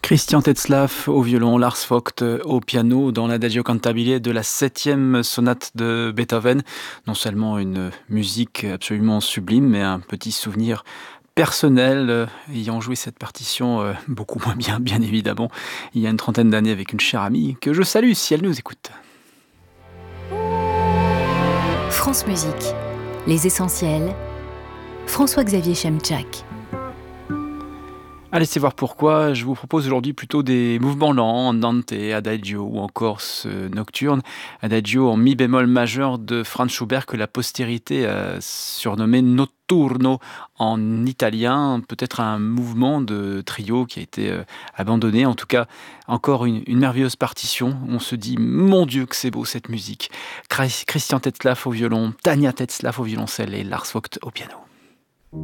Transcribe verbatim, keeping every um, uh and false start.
Christian Tetzlaff au violon, Lars Vogt au piano dans l'Adagio cantabile de la septième sonate de Beethoven. Non seulement une musique absolument sublime, mais un petit souvenir personnel euh, ayant joué cette partition euh, beaucoup moins bien, bien évidemment, il y a une trentaine d'années avec une chère amie que je salue si elle nous écoute. France Musique, les essentiels, François-Xavier Chemchak. Allez, c'est voir pourquoi. Je vous propose aujourd'hui plutôt des mouvements lents, andante, adagio ou encore ce nocturne, adagio en mi bémol majeur de Franz Schubert que la postérité a surnommé notturno en italien, peut-être un mouvement de trio qui a été euh, abandonné. En tout cas, encore une, une merveilleuse partition. On se dit, mon Dieu, que c'est beau cette musique. Christian Tetzlaff au violon, Tania Tetzlaff au violoncelle et Lars Vogt au piano.